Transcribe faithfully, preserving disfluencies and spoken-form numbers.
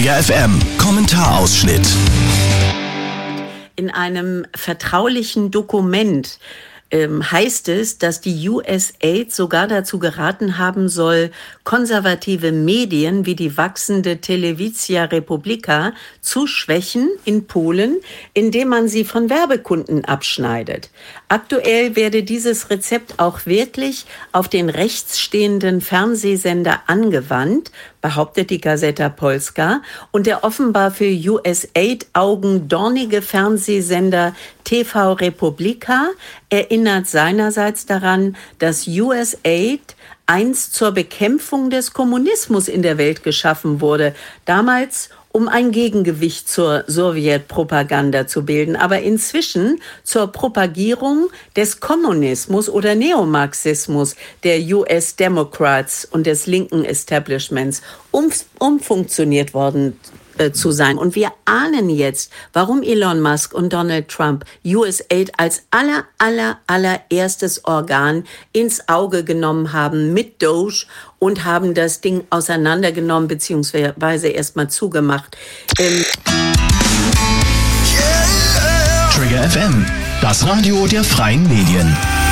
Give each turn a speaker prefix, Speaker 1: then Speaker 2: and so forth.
Speaker 1: Trigger F M Kommentarausschnitt.
Speaker 2: In einem vertraulichen Dokument ähm, heißt es, dass die U S A I D sogar dazu geraten haben soll, konservative Medien wie die wachsende Telewizja Republika zu schwächen in Polen, indem man sie von Werbekunden abschneidet. Aktuell werde dieses Rezept auch wirklich auf den rechtsstehenden Fernsehsender angewandt, behauptet die Gazeta Polska, und der offenbar für U S A I D-Augen dornige Fernsehsender T V Republika erinnert seinerseits daran, dass U S A I D einst zur Bekämpfung des Kommunismus in der Welt geschaffen wurde, damals um ein Gegengewicht zur Sowjetpropaganda zu bilden, aber inzwischen zur Propagierung des Kommunismus oder Neomarxismus der U S Democrats und des linken Establishments um, umfunktioniert worden äh, zu sein. Und wir ahnen jetzt, warum Elon Musk und Donald Trump U S A I D als aller, aller, allererstes Organ ins Auge genommen haben mit Doge und haben das Ding auseinandergenommen beziehungsweise erstmal zugemacht. Ähm
Speaker 1: Trigger F M, das Radio der freien Medien.